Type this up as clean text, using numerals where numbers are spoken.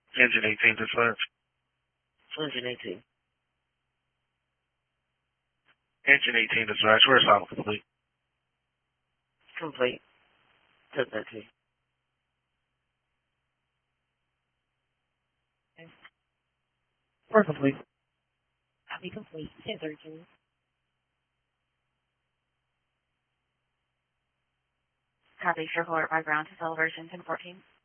Engine 18 dispatch. Engine 18. Engine 18 dispatch. Where's all complete? Complete. Took that too. We're complete. Copy complete. 1032. Copy. Circle alert by ground to celebration 1014.